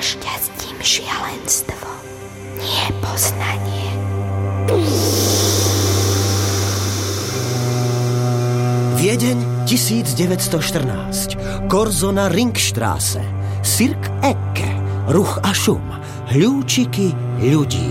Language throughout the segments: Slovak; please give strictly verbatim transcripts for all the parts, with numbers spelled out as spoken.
šťastím šialenstvo, nie poznanie. Viedeň tisícdeväťstoštrnásť. Korzo na Ringstraße. Cirk Ecke. Ruch a šum. Hľúčiky ľudí.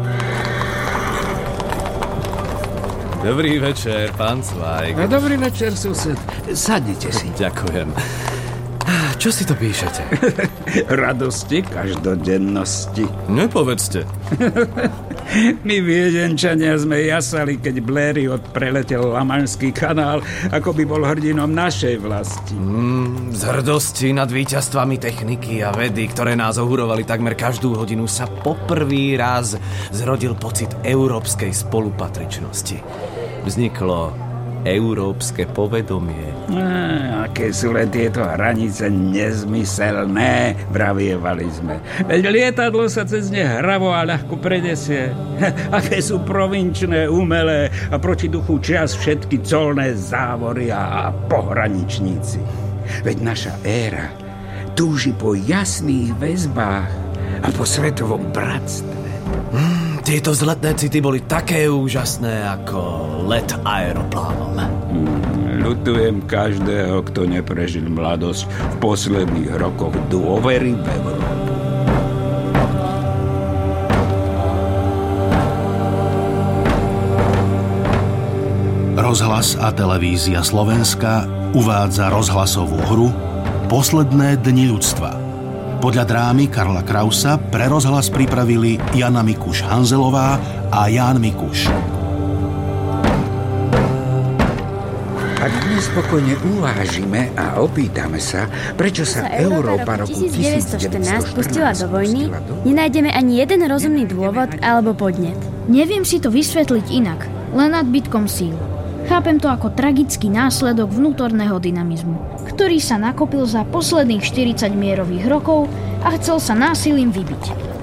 Dobrý večer, pán Cvajk. A dobrý večer, sused. Sadnite si. Ďakujem. Čo si to píšete? Radosti každodennosti. Nepovedzte. My Viedenčania sme jasali, keď Blériot preletel Lamanšský kanál, ako by bol hrdinom našej vlasti. Mm, z hrdosti nad víťazstvami techniky a vedy, ktoré nás ohurovali takmer každú hodinu, sa poprvý raz zrodil pocit európskej spolupatričnosti. Vzniklo európske povedomie. Á, aké sú len tieto hranice nezmyselné, vravievali sme. Veď lietadlo sa cez ne hravo a ľahko prenesie. Aké sú provinčné, umelé a proti duchu čias všetky colné závory a pohraničníci. Veď naša éra túži po jasných väzbách a po svetovom bratstve. Mm, tieto vzletné city boli také úžasné ako let aeroplánom. Mm, ľutujem každého, kto neprežil mladosť v posledných rokoch dôvery v Európu. Rozhlas a televízia Slovenska uvádza rozhlasovú hru Posledné dni ľudstva. Podľa drámy Karla Krausa pre rozhlas pripravili Jana Mikuš-Hanzelová a Ján Mikuš. Ak dnes spokojne uvážime a opýtame sa, prečo sa, sa Európa roku tisícdeväťstoštrnásť pustila do vojny, nenájdeme ani jeden rozumný dôvod alebo podnet. Neviem si to vysvetliť inak, len nadbytkom síl. Chápem to ako tragický následok vnútorného dynamizmu, ktorý sa nakopil za posledných štyridsať mierových rokov a chcel sa násilím vybiť.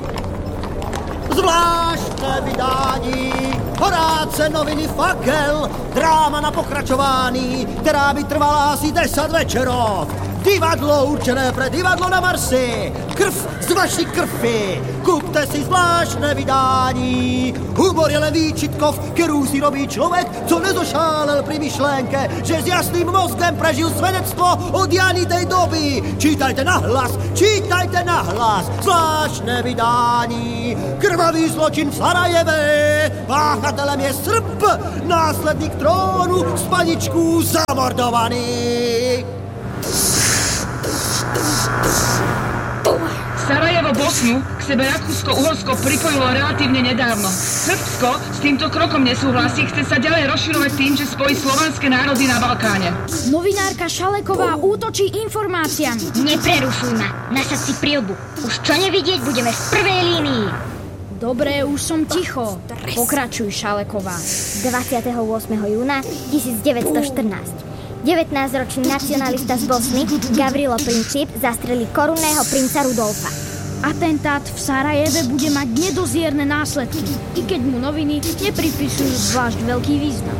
Zvláštne vydání Horáce noviny Fakel, dráma na pokračování, která by trvala asi deset večerov. Divadlo určené pre divadlo na Marsi. Krv z vaší krvi. Kupte si zvláštne vydání. Humor je len výčitkov, kterou si robí človek, co nezošálel pri myšlenke, že s jasným mozgem prežil svedectvo od janitej doby. Čítajte nahlas, čítajte nahlas. Zvláštne vydání. Krvavý zločin v Sarajeve. Páchatelem je Srb, následník trónu, z paničků zamordovaný. Sarajevo Bosnu k sebe Rakúsko-Uhorsko pripojilo relatívne nedávno. Srbsko s týmto krokom nesúhlasí, chce sa ďalej rozširovať tým, že spojí slovanské národy na Balkáne. Novinárka Šaleková útočí informáciami. Neprerušuj ma, nasad si prilbu. Už čo nevidieť, budeme v prvej línii. Dobre, už som ticho. Pokračuj, Šaleková. dvadsiateho ôsmeho júna tisícdeväťstoštrnásť. devätnásťročný nacionalista z Bosny Gavrilo Princip zastrelí korunného princa Rudolfa. Atentát v Sarajeve bude mať nedozierne následky, i keď mu noviny nepripisujú zvlášť veľký význam.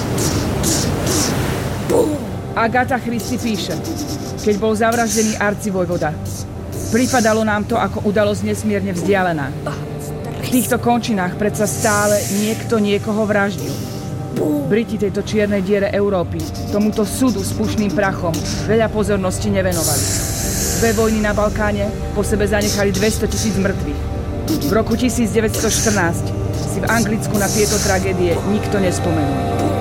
Agáta Christy píše, keď bol zavraždený arcivojvoda. Pripadalo nám to ako udalosť nesmierne vzdialená. V týchto končinách predsa stále niekto niekoho vraždil. Briti tejto čiernej diere Európy, tomuto súdu s pušným prachom, veľa pozornosti nevenovali. Dve vojny na Balkáne po sebe zanechali dvestotisíc mŕtvych. V roku tisícdeväťstoštrnásť si v Anglicku na tieto tragédie nikto nespomenul.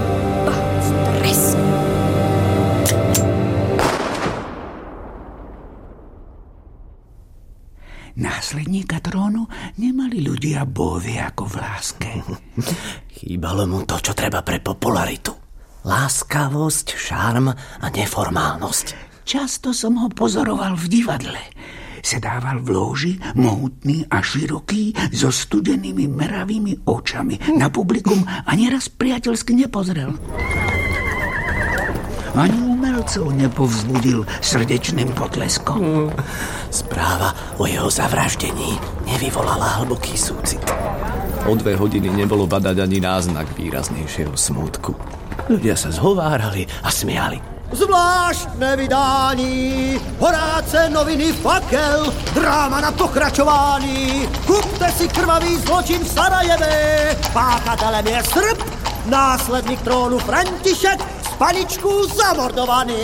Následníka trónu nemali ľudia bóvy ako v láske. Chýbalo mu to, čo treba pre popularitu. Láskavosť, šarm a neformálnosť. Často som ho pozoroval v divadle. Sedával v lóži, mohutný a široký, so studenými meravými očami. Na publikum ani raz priateľsky nepozrel. Ani umelcov nepovzbudil srdečným potleskom. Správa o jeho zavraždení nevyvolala hlboký súcit. O dve hodiny nebolo badať ani náznak výraznejšieho smútku. Ľudia sa zhovárali a smiali. Zvláštne vydání Horáce Horáce noviny Fakel, dráma na pokračování. Kupte si krvavý zločin v Sarajeve. Páchatelem je Srb, následník trónu František, z paničku zamordovaný.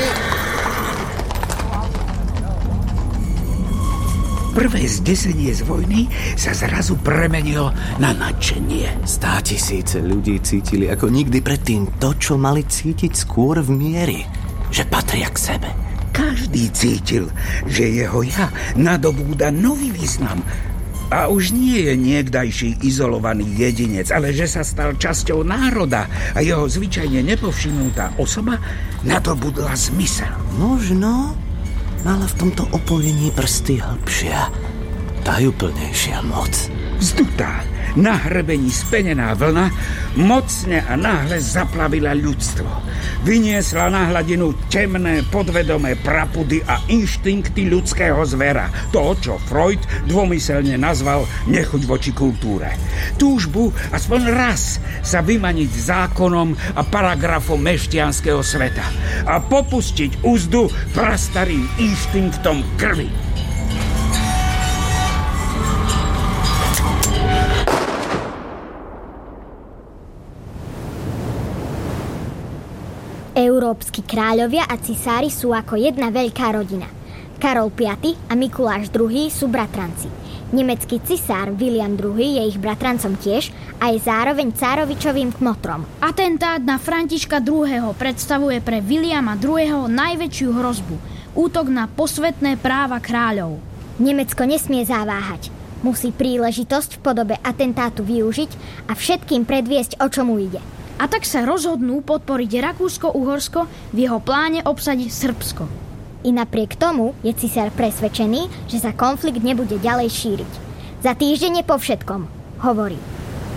Prvé zdesenie z vojny sa zrazu premenilo na nadšenie. Stá tisíce ľudí cítili ako nikdy predtým to, čo mali cítiť skôr v miery, že patria k sebe. Každý cítil, že jeho ja nadobúda nový význam a už nie je niekdajší izolovaný jedinec, ale že sa stal časťou národa a jeho zvyčajne nepovšimnutá osoba nadobudla zmysel. Možno mala v tomto opojení prsty hlbšia, tajúplnejšia moc. Vzdutá, na hrebení spenená vlna mocne a náhle zaplavila ľudstvo. Vyniesla na hladinu temné, podvedomé prapudy a inštinkty ľudského zvera. To, čo Freud dvomyselne nazval nechuť voči kultúre. Túžbu aspoň raz sa vymaniť zákonom a paragrafom mešťanského sveta a popustiť úzdu prastarým inštinktom krvi. Európski kráľovia a cisári sú ako jedna veľká rodina. Karol piaty a Mikuláš druhý sú bratranci. Nemecký cisár William druhý je ich bratrancom tiež a je zároveň cárovičovým kmotrom. Atentát na Františka druhého predstavuje pre Williama druhého najväčšiu hrozbu. Útok na posvetné práva kráľov. Nemecko nesmie zaváhať. Musí príležitosť v podobe atentátu využiť a všetkým predviesť, o čomu ide. A tak sa rozhodnú podporiť Rakúsko-Uhorsko v jeho pláne obsadiť Srbsko. I napriek tomu je cisár presvedčený, že sa konflikt nebude ďalej šíriť. Za týždeň je po všetkom, hovorí.